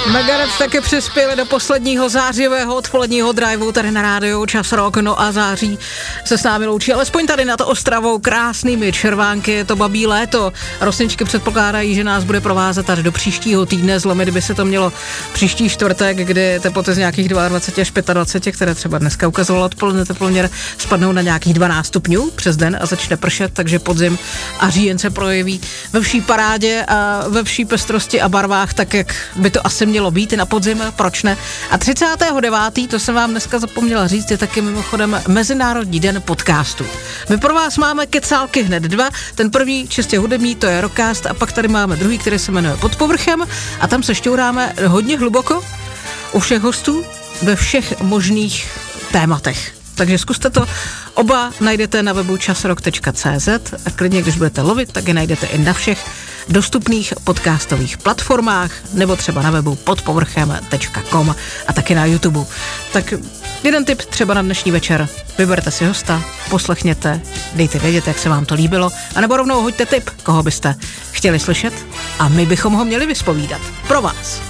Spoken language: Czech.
Megadeth taky přispěli do posledního zářivého odpoledního driveu tady na rádiu Čas Rock, no a září se s námi loučí, alespoň tady nad Ostravou krásnými červánky, to babí léto. Rosničky předpokládají, že nás bude provázet tady do příštího týdne, zlomit by se to mělo příští čtvrtek, kdy teploty z nějakých 22 až 25, které třeba dneska ukazovalo odpoledne teploměr, spadnou na nějakých 12 stupňů přes den a začne pršet, takže podzim a říjen se projeví ve vší parádě a ve vší pestrosti a barvách, tak jak by to asi mělo být na podzim, proč ne? A 39. to jsem vám dneska zapomněla říct, je taky mimochodem Mezinárodní den podcastu. My pro vás máme kecálky hned dva, ten první čistě hudební, to je Rockcast, a pak tady máme druhý, který se jmenuje Pod povrchem a tam se šťouráme hodně hluboko u všech hostů ve všech možných tématech. Takže zkuste to, oba najdete na webu časrock.cz a klidně, když budete lovit, tak je najdete i na všech dostupných podcastových platformách nebo třeba na webu podpovrchem.com a taky na YouTube. Tak jeden tip třeba na dnešní večer, vyberte si hosta, poslechněte, dejte vědět, jak se vám to líbilo, anebo rovnou hoďte tip, koho byste chtěli slyšet a my bychom ho měli vyspovídat pro vás.